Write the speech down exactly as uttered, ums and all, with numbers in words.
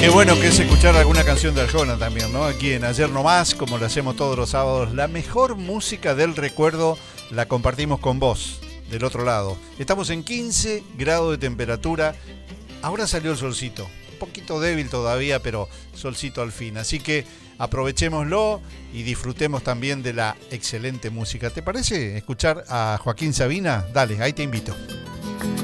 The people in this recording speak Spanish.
Qué bueno que es escuchar alguna canción de Arjona también, ¿no? Aquí en Ayer No Más, como lo hacemos todos los sábados, la mejor música del recuerdo la compartimos con vos, del otro lado. Estamos en quince grados de temperatura, ahora salió el solcito, un poquito débil todavía, pero solcito al fin. Así que aprovechémoslo y disfrutemos también de la excelente música. ¿Te parece escuchar a Joaquín Sabina? Dale, ahí te invito.